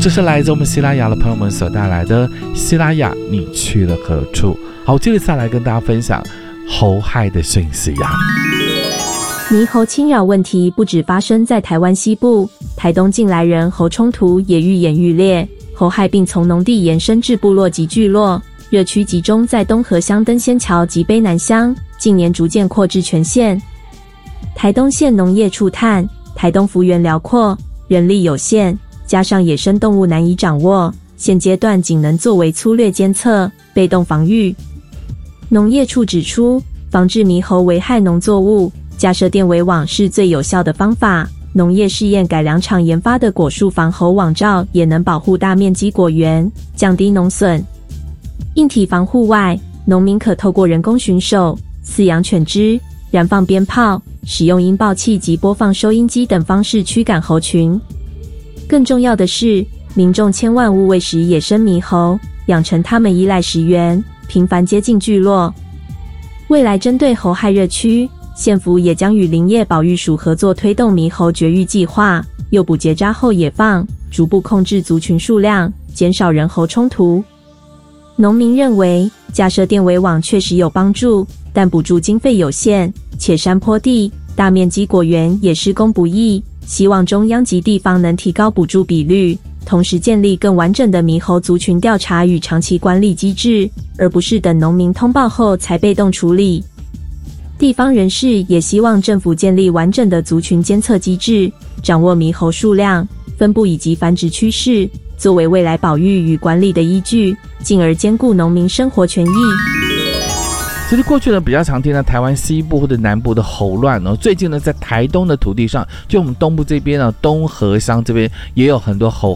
这是来自我们西拉雅的朋友们所带来的西拉雅你去了何处。好，接着下来跟大家分享猴害的讯息呀。 猕猴侵扰问题不只发生在台湾西部，台东近来人猴冲突也愈演愈烈，猴害并从农地延伸至部落及聚落，热区集中在东河乡登仙桥及卑南乡，近年逐渐扩至全县。台东县农业处探，台东幅员辽阔，人力有限，加上野生动物难以掌握，现阶段仅能作为粗略监测，被动防御。农业处指出，防治猕猴危害农作物，架设电围网是最有效的方法。农业试验改良厂研发的果树防猴网罩也能保护大面积果园，降低农损。硬体防护外，农民可透过人工巡守、饲养犬只、燃放鞭炮、使用音爆器及播放收音机等方式驱赶猴群。更重要的是，民众千万勿喂食野生猕猴，养成它们依赖食源，频繁接近聚落。未来针对猴害热区，县府也将与林业保育署合作推动猕猴绝育计划，诱捕结扎后野放，逐步控制族群数量，减少人猴冲突。农民认为架设电围网确实有帮助，但补助经费有限，且山坡地、大面积果园也施工不易，希望中央及地方能提高补助比率，同时建立更完整的猕猴族群调查与长期管理机制，而不是等农民通报后才被动处理。地方人士也希望政府建立完整的族群监测机制，掌握猕猴数量、分布以及繁殖趋势，作为未来保育与管理的依据，进而兼顾农民生活权益。 其实过去呢比较常听到台湾西部或者南部的猴乱哦，最近呢在台东的土地上，就我们东部这边呢东河乡这边也有很多猴